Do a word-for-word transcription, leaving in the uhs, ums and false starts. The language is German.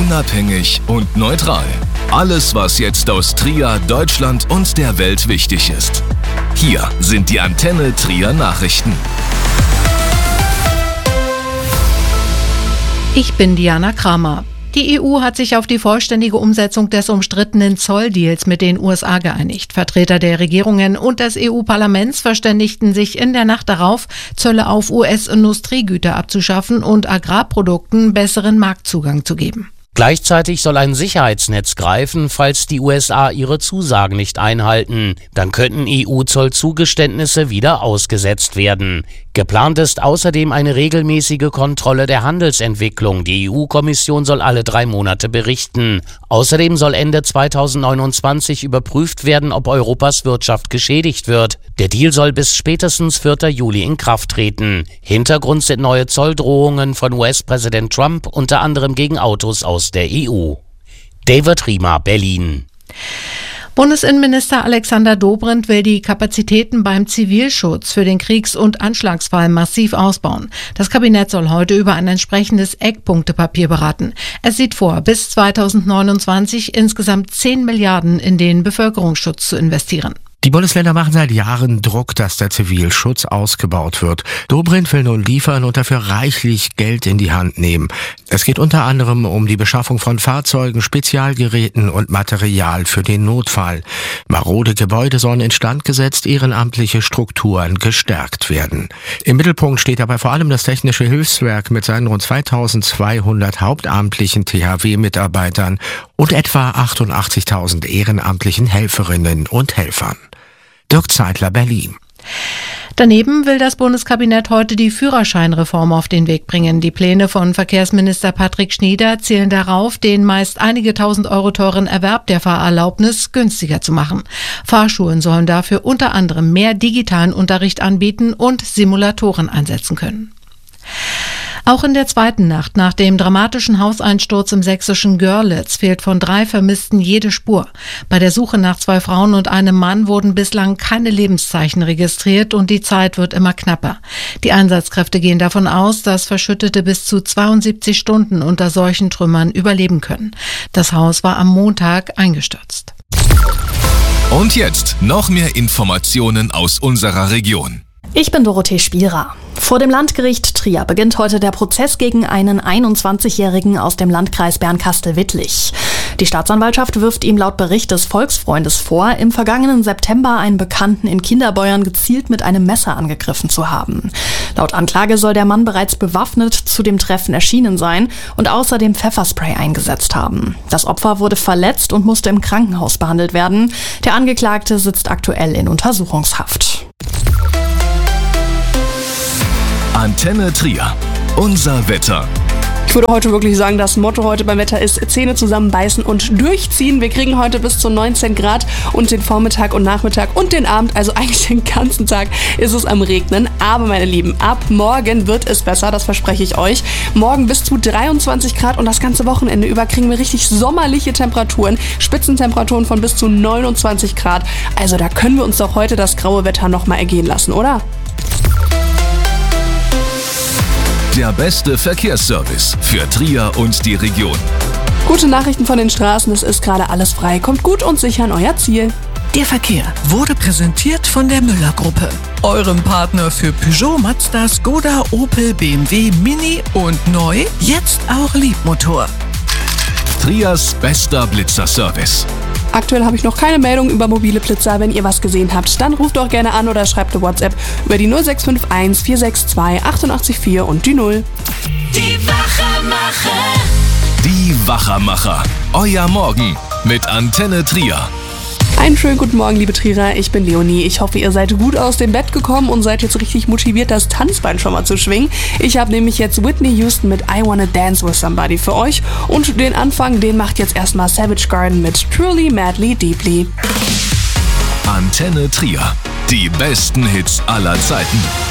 unabhängig und neutral. Alles, was jetzt aus Trier, Deutschland und der Welt wichtig ist. Hier sind die Antenne Trier Nachrichten. Ich bin Diana Kramer. Die E U hat sich auf die vollständige Umsetzung des umstrittenen Zolldeals mit den U S A geeinigt. Vertreter der Regierungen und des E U-Parlaments verständigten sich in der Nacht darauf, Zölle auf U S-Industriegüter abzuschaffen und Agrarprodukten besseren Marktzugang zu geben. Gleichzeitig soll ein Sicherheitsnetz greifen, falls die U S A ihre Zusagen nicht einhalten. Dann könnten E U-Zollzugeständnisse wieder ausgesetzt werden. Geplant ist außerdem eine regelmäßige Kontrolle der Handelsentwicklung. Die E U-Kommission soll alle drei Monate berichten. Außerdem soll Ende zweitausendneunundzwanzig überprüft werden, ob Europas Wirtschaft geschädigt wird. Der Deal soll bis spätestens vierten Juli in Kraft treten. Hintergrund sind neue Zolldrohungen von U S-Präsident Trump, unter anderem gegen Autos aus der E U. David Riemer, Berlin. Bundesinnenminister Alexander Dobrindt will die Kapazitäten beim Zivilschutz für den Kriegs- und Anschlagsfall massiv ausbauen. Das Kabinett soll heute über ein entsprechendes Eckpunktepapier beraten. Es sieht vor, bis zweitausendneunundzwanzig insgesamt zehn Milliarden in den Bevölkerungsschutz zu investieren. Die Bundesländer machen seit Jahren Druck, dass der Zivilschutz ausgebaut wird. Dobrindt will nun liefern und dafür reichlich Geld in die Hand nehmen. Es geht unter anderem um die Beschaffung von Fahrzeugen, Spezialgeräten und Material für den Notfall. Marode Gebäude sollen instand gesetzt, ehrenamtliche Strukturen gestärkt werden. Im Mittelpunkt steht dabei vor allem das Technische Hilfswerk mit seinen rund zweitausendzweihundert hauptamtlichen T H W-Mitarbeitern und etwa achtundachtzigtausend ehrenamtlichen Helferinnen und Helfern. Dirk Zeitler, Berlin. Daneben will das Bundeskabinett heute die Führerscheinreform auf den Weg bringen. Die Pläne von Verkehrsminister Patrick Schnieder zielen darauf, den meist einige tausend Euro teuren Erwerb der Fahrerlaubnis günstiger zu machen. Fahrschulen sollen dafür unter anderem mehr digitalen Unterricht anbieten und Simulatoren einsetzen können. Auch in der zweiten Nacht nach dem dramatischen Hauseinsturz im sächsischen Görlitz fehlt von drei Vermissten jede Spur. Bei der Suche nach zwei Frauen und einem Mann wurden bislang keine Lebenszeichen registriert und die Zeit wird immer knapper. Die Einsatzkräfte gehen davon aus, dass Verschüttete bis zu zweiundsiebzig Stunden unter solchen Trümmern überleben können. Das Haus war am Montag eingestürzt. Und jetzt noch mehr Informationen aus unserer Region. Ich bin Dorothee Spierer. Vor dem Landgericht Trier beginnt heute der Prozess gegen einen einundzwanzigjährigen aus dem Landkreis Bernkastel-Wittlich. Die Staatsanwaltschaft wirft ihm laut Bericht des Volksfreundes vor, im vergangenen September einen Bekannten in Kinderbeuern gezielt mit einem Messer angegriffen zu haben. Laut Anklage soll der Mann bereits bewaffnet zu dem Treffen erschienen sein und außerdem Pfefferspray eingesetzt haben. Das Opfer wurde verletzt und musste im Krankenhaus behandelt werden. Der Angeklagte sitzt aktuell in Untersuchungshaft. Antenne Trier. Unser Wetter. Ich würde heute wirklich sagen, das Motto heute beim Wetter ist Zähne zusammenbeißen und durchziehen. Wir kriegen heute bis zu neunzehn Grad und den Vormittag und Nachmittag und den Abend, also eigentlich den ganzen Tag, ist es am Regnen. Aber meine Lieben, ab morgen wird es besser, das verspreche ich euch. Morgen bis zu dreiundzwanzig Grad und das ganze Wochenende über kriegen wir richtig sommerliche Temperaturen. Spitzentemperaturen von bis zu neunundzwanzig Grad. Also da können wir uns doch heute das graue Wetter nochmal ergehen lassen, oder? Der beste Verkehrsservice für Trier und die Region. Gute Nachrichten von den Straßen, es ist gerade alles frei. Kommt gut und sicher an euer Ziel. Der Verkehr wurde präsentiert von der Müller-Gruppe, eurem Partner für Peugeot, Mazda, Skoda, Opel, B M W, Mini und neu, jetzt auch Liebmotor. Triers bester Blitzerservice. Aktuell habe ich noch keine Meldung über mobile Blitzer. Wenn ihr was gesehen habt, dann ruft doch gerne an oder schreibt eine WhatsApp über die null sechs fünf eins vier sechs zwei acht acht vier und die null. Die Wachermacher. Die Wachermacher. Euer Morgen mit Antenne Trier. Einen schönen guten Morgen, liebe Trierer. Ich bin Leonie. Ich hoffe, ihr seid gut aus dem Bett gekommen und seid jetzt richtig motiviert, das Tanzbein schon mal zu schwingen. Ich habe nämlich jetzt Whitney Houston mit I Wanna Dance With Somebody für euch. Und den Anfang, den macht jetzt erstmal Savage Garden mit Truly, Madly, Deeply. Antenne Trier. Die besten Hits aller Zeiten.